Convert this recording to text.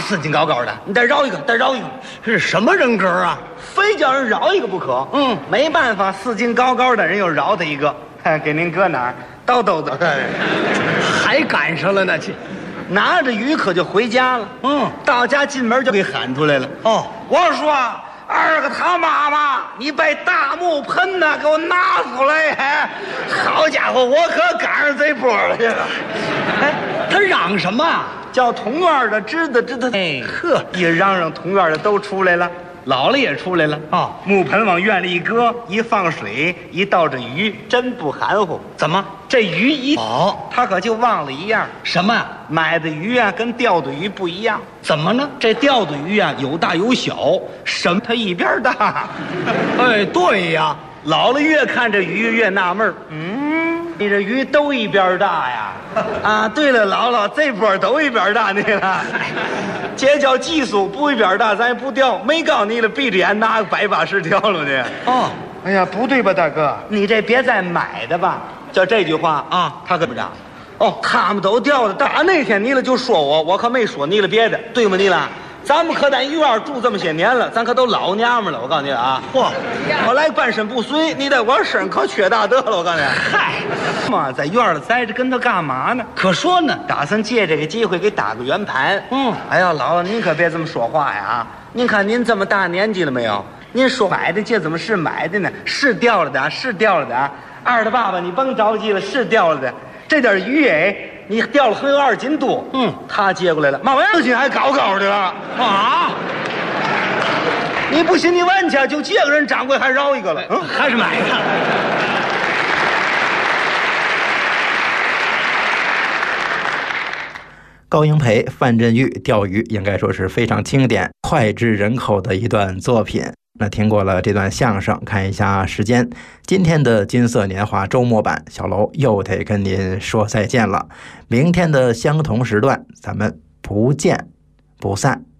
四斤高高的？你再绕一个，再绕一个。 这是什么人格啊？ 非叫人饶一个不可。没办法，4斤高高的人又饶他一个，给您搁哪儿？到兜子。 还赶上了呢，去。 拿着鱼可就回家了。到家进门就给喊出来了。我说二个他妈妈，你把大木盆呢给我拿出来！好家伙，我可赶上这波了去了。 他嚷什么？ 叫同院的知道。呵，一嚷嚷，同院的都出来了。姥姥也出来了。木盆往院里一搁，一放水，一倒着鱼，真不含糊。 怎么？ 这鱼一他可就忘了一样。 什么？ 买的鱼啊，跟钓的鱼不一样。 怎么呢？ 这钓的鱼啊，有大有小，它一边大。 对呀。 姥姥越看这鱼越纳闷你这鱼都一边大呀？对了，姥姥，这波都一边大你了。这叫技术，不一边大咱也不钓。没告你了，闭着眼拿个100把式钓了呢。哎呀，不对吧，大哥？你这别再买的吧？叫这句话他可不长。他们都钓的，打那天你了就说我可没说你了别的，对吗？你了。咱们可在院住这么些年了，咱可都老娘们了。我告诉你啊，我来半身不遂，你在我身可缺大德了。我告诉你，妈，在院里待着跟他干嘛呢？ 可说呢， 打算借这个机会给打个圆盘。哎呀，姥姥您可别这么说话呀！您看您这么大年纪了没有？您说买的这怎么是买的呢？是掉了的，是掉了的。二的爸爸，你甭着急了，是掉了的。这点鱼你钓了很有2斤多。他接过来了，妈，2斤还高高的了你不信你问去，就接个人掌柜还饶一个了。 还是买的。 高英培、范振钰钓鱼应该说是非常经典、脍炙人口的一段作品。那听过了这段相声，看一下时间，今天的金色年华周末版，小楼又得跟您说再见了。明天的相同时段，咱们不见不散。